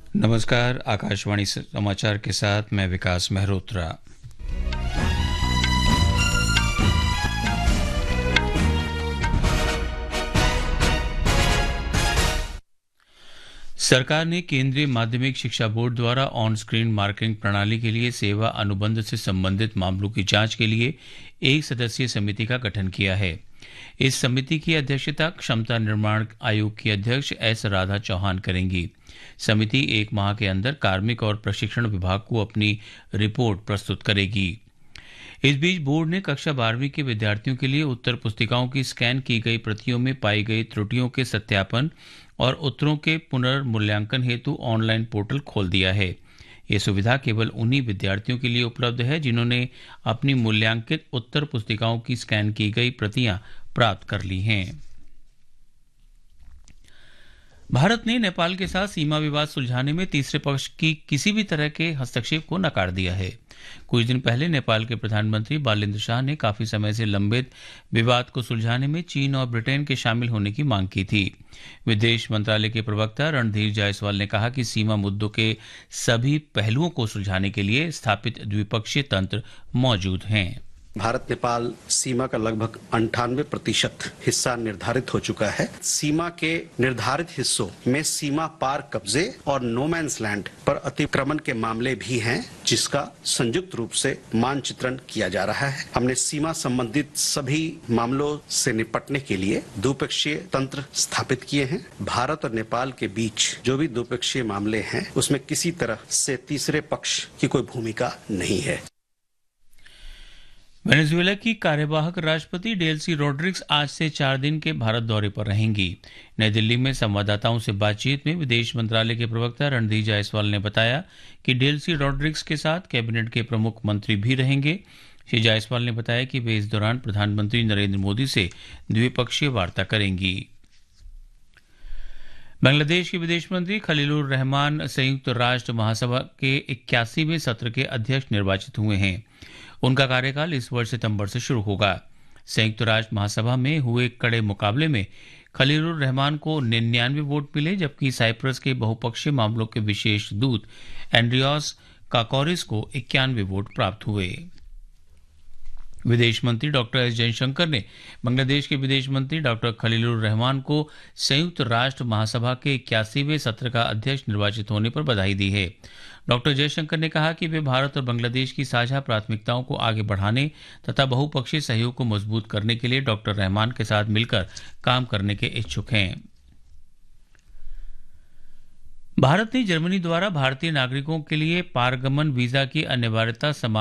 नमस्कार। आकाशवाणी समाचार के साथ मैं विकास मेहरोत्रा। सरकार ने केंद्रीय माध्यमिक शिक्षा बोर्ड द्वारा ऑन स्क्रीन मार्किंग प्रणाली के लिए सेवा अनुबंध से संबंधित मामलों की जांच के लिए एक सदस्यीय समिति का गठन किया है। इस समिति की अध्यक्षता क्षमता निर्माण आयोग की अध्यक्ष एस राधा चौहान करेंगी। समिति 1 माह के अंदर कार्मिक और प्रशिक्षण विभाग को अपनी रिपोर्ट प्रस्तुत करेगी। इस बीच बोर्ड ने कक्षा 12वीं के विद्यार्थियों के लिए उत्तर पुस्तिकाओं की स्कैन की गई प्रतियों में पाई गई त्रुटियों के सत्यापन और उत्तरों के पुनर्मूल्यांकन हेतु ऑनलाइन पोर्टल खोल दिया है। ये सुविधा केवल उन्हीं विद्यार्थियों के लिए उपलब्ध है जिन्होंने अपनी मूल्यांकित उत्तर पुस्तिकाओं की स्कैन की गई प्रतियां प्राप्त कर ली हैं। भारत ने नेपाल के साथ सीमा विवाद सुलझाने में तीसरे पक्ष की किसी भी तरह के हस्तक्षेप को नकार दिया है। कुछ दिन पहले नेपाल के प्रधानमंत्री बालेन्द्र शाह ने काफी समय से लंबित विवाद को सुलझाने में चीन और ब्रिटेन के शामिल होने की मांग की थी। विदेश मंत्रालय के प्रवक्ता रणधीर जायसवाल ने कहा कि सीमा मुद्दों के सभी पहलुओं को सुलझाने के लिए स्थापित द्विपक्षीय तंत्र मौजूद हैं। भारत नेपाल सीमा का लगभग 98% हिस्सा निर्धारित हो चुका है। सीमा के निर्धारित हिस्सों में सीमा पार कब्जे और नो मैंस लैंड पर अतिक्रमण के मामले भी हैं, जिसका संयुक्त रूप से मानचित्रण किया जा रहा है। हमने सीमा संबंधित सभी मामलों से निपटने के लिए द्विपक्षीय तंत्र स्थापित किए हैं। भारत और नेपाल के बीच जो भी द्विपक्षीय मामले हैं, उसमें किसी तरह से तीसरे पक्ष की कोई भूमिका नहीं है। वेनेजुएला की कार्यवाहक राष्ट्रपति डेल्सी रोड्रिग्स आज से 4 दिन के भारत दौरे पर रहेंगी। नई दिल्ली में संवाददाताओं से बातचीत में विदेश मंत्रालय के प्रवक्ता रणधीर जायसवाल ने बताया कि डेल्सी रोड्रिग्स के साथ कैबिनेट के प्रमुख मंत्री भी रहेंगे। श्री जायसवाल ने बताया कि वे इस दौरान प्रधानमंत्री नरेंद्र मोदी से द्विपक्षीय वार्ता करेंगी। बांग्लादेश के विदेश मंत्री खलीलुर रहमान संयुक्त राष्ट्र महासभा के 81वें सत्र के अध्यक्ष निर्वाचित हुए हैं। उनका कार्यकाल इस वर्ष सितंबर से शुरू होगा। संयुक्त राष्ट्र महासभा में हुए कड़े मुकाबले में खलीलुर रहमान को 99 वोट मिले, जबकि साइप्रस के बहुपक्षीय मामलों के विशेष दूत एंड्रियास काकोरिस को 91 वोट प्राप्त हुए। विदेश मंत्री डॉक्टर एस जयशंकर ने बांग्लादेश के विदेश मंत्री डॉक्टर खलीलुर रहमान को संयुक्त राष्ट्र महासभा के 81वें सत्र का अध्यक्ष निर्वाचित होने पर बधाई दी है। डॉक्टर जयशंकर ने कहा कि वे भारत और बांग्लादेश की साझा प्राथमिकताओं को आगे बढ़ाने तथा बहुपक्षीय सहयोग को मजबूत करने के लिए डॉक्टर रहमान के साथ मिलकर काम करने के इच्छुक हैं। भारत ने जर्मनी द्वारा भारतीय नागरिकों के लिए पारगमन वीजा की अनिवार्यता